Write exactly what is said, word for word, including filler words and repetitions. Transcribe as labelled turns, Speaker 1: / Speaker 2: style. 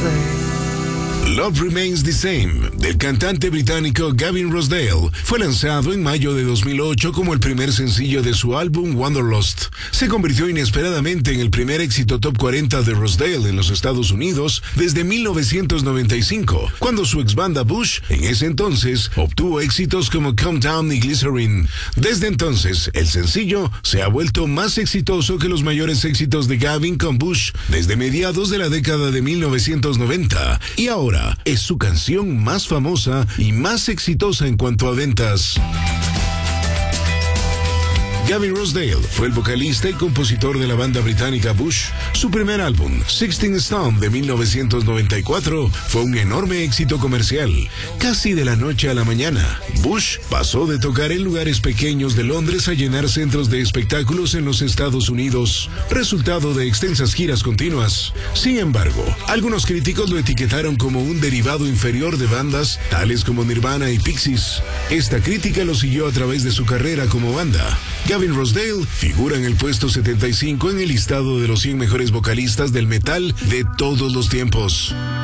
Speaker 1: Love Remains the Same, del cantante británico Gavin Rossdale, fue lanzado en mayo de dos mil ocho como el primer sencillo de su álbum Wanderlust. Se convirtió inesperadamente en el primer éxito top cuarenta de Rossdale en los Estados Unidos desde mil novecientos noventa y cinco, cuando su ex banda Bush, en ese entonces, obtuvo éxitos como Calm Down y Glycerine. Desde entonces, el sencillo se ha vuelto más exitoso que los mayores éxitos de Gavin con Bush desde mediados de la década de mil novecientos noventa, y ahora es su canción más famosa y más exitosa en cuanto a ventas. Gavin Rossdale fue el vocalista y compositor de la banda británica Bush. Su primer álbum, Sixteen Stone de mil novecientos noventa y cuatro, fue un enorme éxito comercial. Casi de la noche a la mañana, Bush pasó de tocar en lugares pequeños de Londres a llenar centros de espectáculos en los Estados Unidos, resultado de extensas giras continuas. Sin embargo, algunos críticos lo etiquetaron como un derivado inferior de bandas tales como Nirvana y Pixies. Esta crítica lo siguió a través de su carrera como banda. Gavin Rossdale figura en el puesto setenta y cinco en el listado de los cien mejores vocalistas del metal de todos los tiempos.